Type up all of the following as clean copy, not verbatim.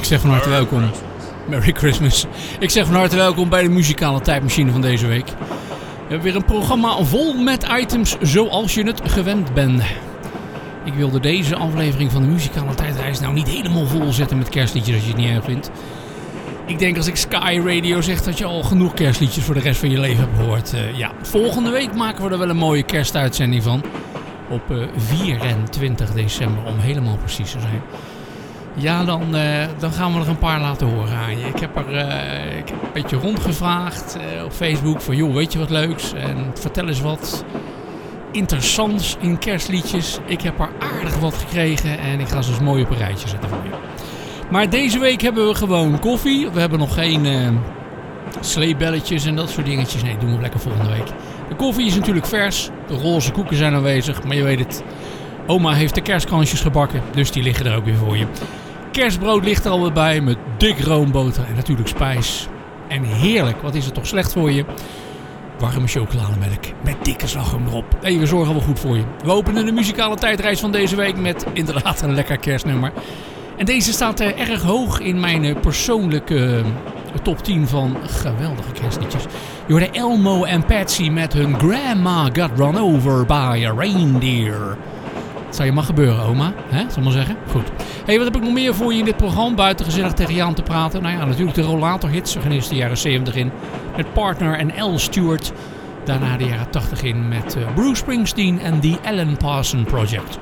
Ik zeg van harte welkom. Merry Christmas. Ik zeg van harte welkom bij de muzikale tijdmachine van deze week. We hebben weer een programma vol met items zoals je het gewend bent. Ik wilde deze aflevering van de muzikale tijdreis nou niet helemaal vol zetten met kerstliedjes als je het niet erg vindt. Ik denk als ik Sky Radio zeg dat je al genoeg kerstliedjes voor de rest van je leven hebt gehoord. Volgende week maken we er wel een mooie kerstuitzending van. Op 24 december om helemaal precies te zijn. Ja, dan gaan we er een paar laten horen aan je. Ik heb een beetje rondgevraagd op Facebook van joh, weet je wat leuks? En vertel eens wat interessants in kerstliedjes. Ik heb er aardig wat gekregen en ik ga ze eens mooi op een rijtje zetten voor je. Maar deze week hebben we gewoon koffie. We hebben nog geen sleebelletjes en dat soort dingetjes. Nee, doen we lekker volgende week. De koffie is natuurlijk vers. De roze koeken zijn aanwezig. Maar je weet het, oma heeft de kerstkransjes gebakken. Dus die liggen er ook weer voor je. Kerstbrood ligt er alweer bij met dik roomboter en natuurlijk spijs. En heerlijk, wat is het toch slecht voor je? Warme chocolademelk met dikke slagroom erop. Nee, we zorgen wel goed voor je. We openen de muzikale tijdreis van deze week met inderdaad een lekker kerstnummer. En deze staat erg hoog in mijn persoonlijke top 10 van geweldige kerstliedjes. Je hoorde Elmo en Patsy met hun Grandma Got Run Over by a Reindeer. Dat zou je maar gebeuren, oma. Zal ik maar zeggen? Goed. Hey, wat heb ik nog meer voor je in dit programma? Buiten gezellig tegen je aan te praten. Nou ja, natuurlijk de rollatorhits. We gaan eerst de jaren 70 in met Partner en Al Stewart. Daarna de jaren 80 in met Bruce Springsteen en The Alan Parsons Project.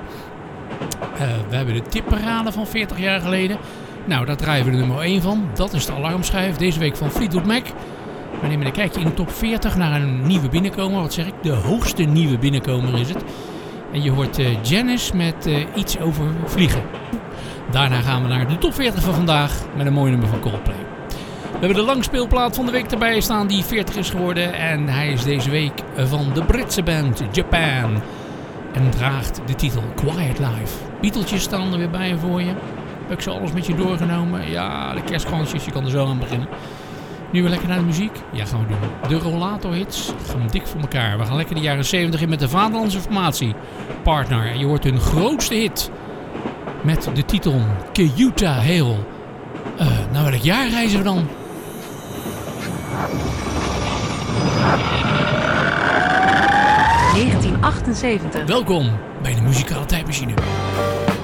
We hebben de tipparade van 40 jaar geleden. Nou, daar draaien we de nummer 1 van. Dat is de alarmschijf. Deze week van Fleetwood Mac. We nemen een kijkje in de top 40 naar een nieuwe binnenkomer. Wat zeg ik? De hoogste nieuwe binnenkomer is het. En je hoort Janis met iets over vliegen. Daarna gaan we naar de top 40 van vandaag met een mooi nummer van Coldplay. We hebben de langspeelplaat van de week erbij staan die 40 is geworden. En hij is deze week van de Britse band Japan. En draagt de titel Quiet Life. Beateltjes staan er weer bij voor je. Heb ik zo alles met je doorgenomen? Ja, de kerstkransjes, je kan er zo aan beginnen. Nu weer lekker naar de muziek? Ja, gaan we doen. De rollatorhits gaan dik voor elkaar. We gaan lekker de jaren 70 in met de vaderlandse formatie. Partner. En je hoort hun grootste hit. Met de titel Cayuta Hail. Naar welk jaar reizen we dan? ...1978. Welkom bij de muzikale tijdmachine.